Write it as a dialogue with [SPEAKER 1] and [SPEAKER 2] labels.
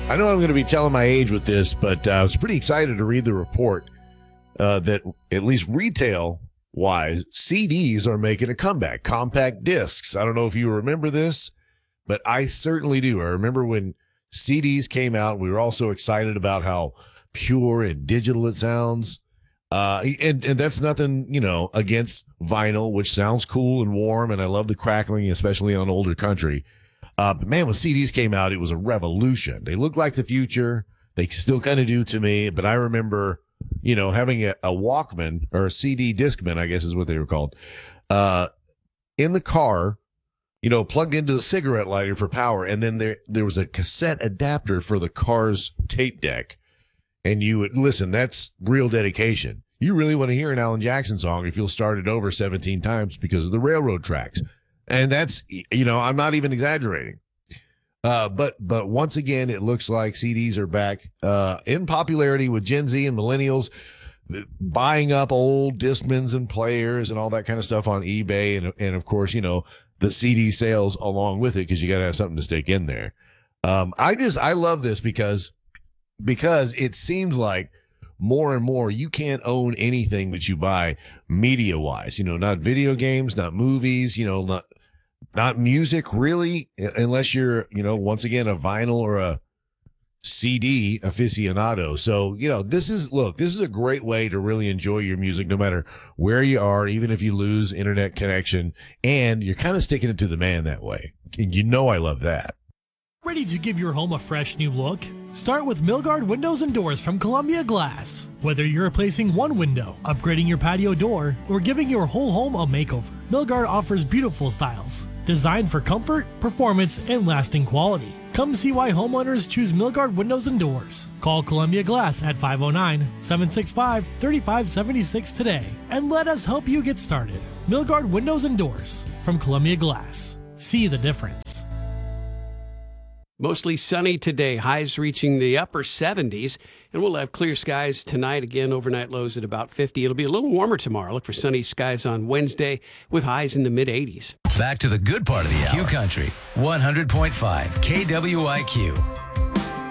[SPEAKER 1] I know I'm going to be telling my age with this, but I was pretty excited to read the report that at least retail-wise, CDs are making a comeback, compact discs. I don't know if you remember this, but I certainly do. I remember when CDs came out, we were all so excited about how pure and digital it sounds. And that's nothing, against vinyl, which sounds cool and warm, and I love the crackling, especially on older country. But man, when CDs came out, it was a revolution. They look like the future. They still kind of do to me, but I remember, having a Walkman or a CD Discman, I guess is what they were called, in the car, plugged into the cigarette lighter for power. And then there was a cassette adapter for the car's tape deck. And you would listen, that's real dedication. You really want to hear an Alan Jackson song if you'll start it over 17 times because of the railroad tracks. And that's, I'm not even exaggerating. But once again, it looks like CDs are back in popularity with Gen Z and millennials buying up old Discmans and players and all that kind of stuff on eBay. And of course, the CD sales along with it, because you got to have something to stick in there. I love this because it seems like more and more you can't own anything that you buy media wise, not video games, not movies, not music really, unless you're, once again, a vinyl or a CD aficionado. So, this is a great way to really enjoy your music no matter where you are, even if you lose internet connection, and you're kind of sticking it to the man that way. And I love that.
[SPEAKER 2] Ready to give your home a fresh new look? Start with Milgard Windows and Doors from Columbia Glass. Whether you're replacing one window, upgrading your patio door, or giving your whole home a makeover, Milgard offers beautiful styles, designed for comfort, performance, and lasting quality. Come see why homeowners choose Milgard Windows and Doors. Call Columbia Glass at 509-765-3576 today, and let us help you get started. Milgard Windows and Doors from Columbia Glass. See the difference.
[SPEAKER 3] Mostly sunny today, highs reaching the upper 70s, and we'll have clear skies tonight. Again, overnight lows at about 50. It'll be a little warmer tomorrow. Look for sunny skies on Wednesday with highs in the mid-80s.
[SPEAKER 4] Back to the good part of the hour. Q Country, 100.5 KWIQ.